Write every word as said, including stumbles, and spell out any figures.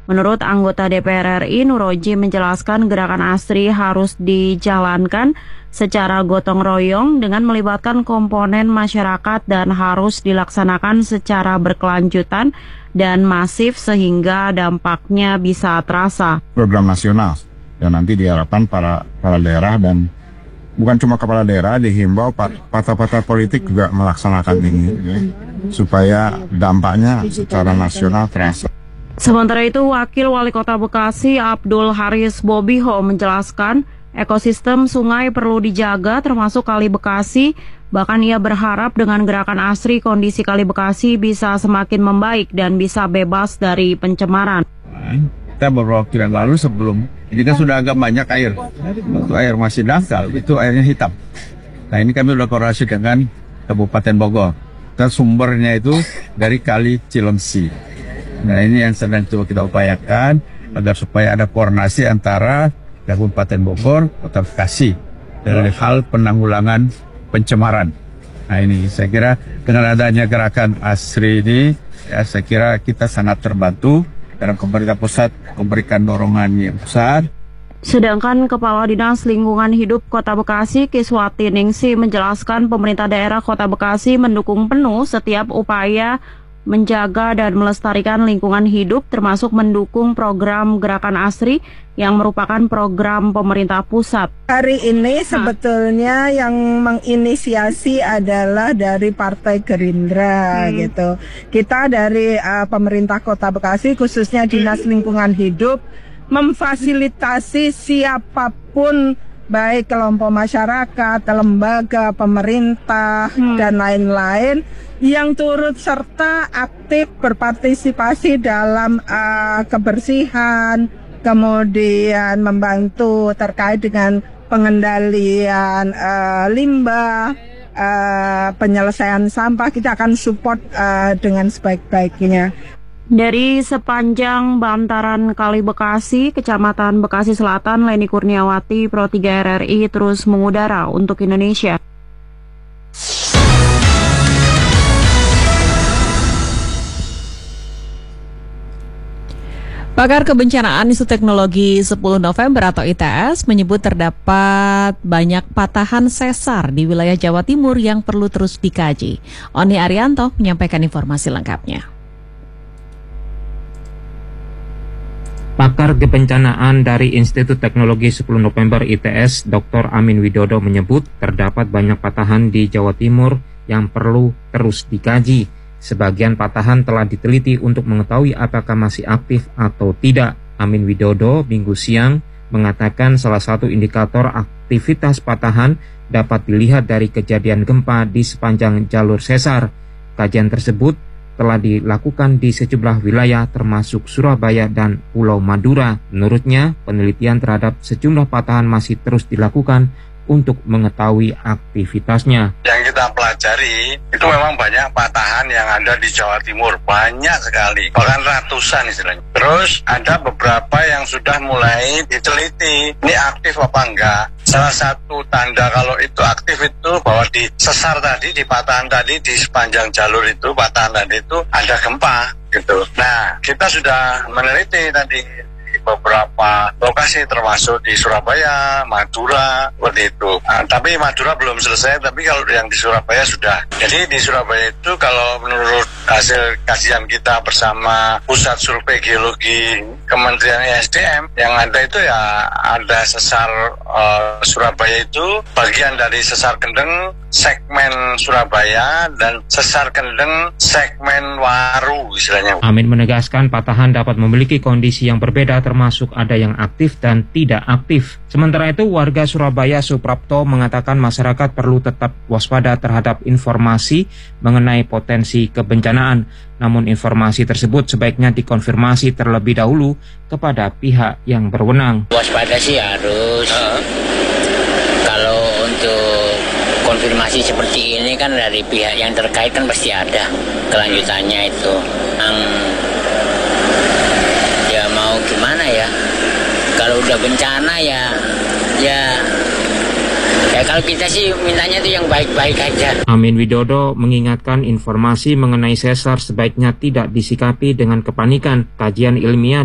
Menurut anggota D P R R I, Nuroji menjelaskan gerakan ASRI harus dijalankan secara gotong royong dengan melibatkan komponen masyarakat dan harus dilaksanakan secara berkelanjutan dan masif sehingga dampaknya bisa terasa. Program nasional yang nanti diharapkan para para daerah dan bukan cuma kepala daerah, dihimbau partai-partai politik juga melaksanakan ini ya, supaya dampaknya secara nasional terasa. Sementara itu, Wakil Wali Kota Bekasi Abdul Haris Bobiho menjelaskan ekosistem sungai perlu dijaga termasuk Kali Bekasi. Bahkan ia berharap dengan gerakan ASRI kondisi Kali Bekasi bisa semakin membaik dan bisa bebas dari pencemaran. Kita beberapa waktu yang lalu sebelum ini kan sudah agak banyak air. Waktu air masih dangkal, itu airnya hitam. Nah ini kami sudah koordinasi dengan Kabupaten Bogor. Dan sumbernya itu dari Kali Cilengsi. Nah ini yang sedang coba kita upayakan agar supaya ada koordinasi antara Kabupaten Bogor, Kota Bekasi dari hal penanggulangan pencemaran. Nah ini saya kira dengan adanya gerakan ASRI ini, ya saya kira kita sangat terbantu karena pemerintah pusat memberikan dorongan yang besar. Sedangkan Kepala Dinas Lingkungan Hidup Kota Bekasi Kiswati Ningsi menjelaskan pemerintah daerah Kota Bekasi mendukung penuh setiap upaya menjaga dan melestarikan lingkungan hidup termasuk mendukung program Gerakan ASRI yang merupakan program pemerintah pusat. Hari ini sebetulnya yang menginisiasi adalah dari Partai Gerindra hmm. gitu. Kita dari uh, pemerintah Kota Bekasi khususnya Dinas Lingkungan Hidup memfasilitasi siapapun baik kelompok masyarakat, lembaga, pemerintah, hmm. dan lain-lain yang turut serta aktif berpartisipasi dalam uh, kebersihan, kemudian membantu terkait dengan pengendalian uh, limbah, uh, penyelesaian sampah. Kita akan support uh, dengan sebaik-baiknya. Dari sepanjang bantaran Kali Bekasi, Kecamatan Bekasi Selatan, Leni Kurniawati, Pro tiga R R I terus mengudara untuk Indonesia. Pakar Kebencanaan Isu Teknologi sepuluh November atau I T S menyebut terdapat banyak patahan sesar di wilayah Jawa Timur yang perlu terus dikaji. Oni Arianto menyampaikan informasi lengkapnya. Pakar Kebencanaan dari Institut Teknologi sepuluh November I T S, Doktor Amin Widodo menyebut terdapat banyak patahan di Jawa Timur yang perlu terus dikaji. Sebagian patahan telah diteliti untuk mengetahui apakah masih aktif atau tidak. Amin Widodo Minggu siang mengatakan salah satu indikator aktivitas patahan dapat dilihat dari kejadian gempa di sepanjang jalur sesar. Kajian tersebut telah dilakukan di sejumlah wilayah termasuk Surabaya dan Pulau Madura. Menurutnya, penelitian terhadap sejumlah patahan masih terus dilakukan untuk mengetahui aktivitasnya. Yang kita pelajari itu memang banyak patahan yang ada di Jawa Timur, banyak sekali, bahkan ratusan istilahnya. Terus ada beberapa yang sudah mulai diteliti, ini aktif apa enggak. Salah satu tanda kalau itu aktif itu bahwa di sesar tadi, di patahan tadi, di sepanjang jalur itu, patahan tadi itu ada gempa gitu. Nah, kita sudah meneliti tadi beberapa lokasi termasuk di Surabaya, Madura, seperti itu. Nah, tapi Madura belum selesai, tapi kalau yang di Surabaya sudah. Jadi di Surabaya itu kalau menurut hasil kajian kita bersama Pusat Survei Geologi Kementerian E S D M, yang ada itu ya ada sesar uh, Surabaya itu bagian dari sesar Kendeng segmen Surabaya dan sesar Kendeng segmen Waru istilahnya. Amin menegaskan patahan dapat memiliki kondisi yang berbeda termasuk ada yang aktif dan tidak aktif. Sementara itu warga Surabaya Suprapto mengatakan masyarakat perlu tetap waspada terhadap informasi mengenai potensi kebencanaan. Namun informasi tersebut sebaiknya dikonfirmasi terlebih dahulu kepada pihak yang berwenang. Waspada sih harus. Uh, kalau untuk konfirmasi seperti ini kan dari pihak yang terkait kan pasti ada kelanjutannya itu. Yang ya mau gimana ya? Kalau udah bencana ya, ya, ya kalau kita sih mintanya tuh yang baik-baik aja. Amin Widodo mengingatkan informasi mengenai sesar sebaiknya tidak disikapi dengan kepanikan. Kajian ilmiah